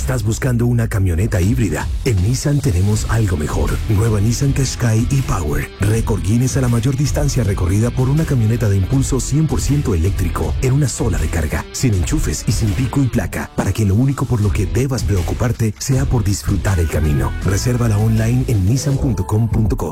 ¿Estás buscando una camioneta híbrida? En Nissan tenemos algo mejor. Nueva Nissan Qashqai e-Power. Récord Guinness a la mayor distancia recorrida por una camioneta de impulso 100% eléctrico en una sola recarga, sin enchufes y sin pico y placa, para que lo único por lo que debas preocuparte sea por disfrutar el camino. Resérvala online en nissan.com.co.